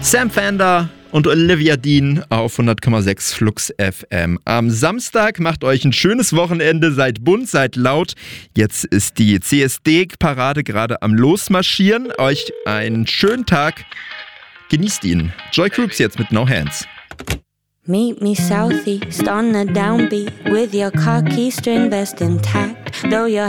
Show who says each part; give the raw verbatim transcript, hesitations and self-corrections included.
Speaker 1: Sam Fender und Olivia Dean auf hundert Komma sechs Flux F M. Am Samstag macht euch ein schönes Wochenende, seid bunt, seid laut. Jetzt ist die C S D-Parade gerade am Losmarschieren. Euch einen schönen Tag. Genießt ihn. Joy Crooks jetzt mit No Hands.
Speaker 2: Meet me southeast on the downbeat with your khaki string vest intact. Though your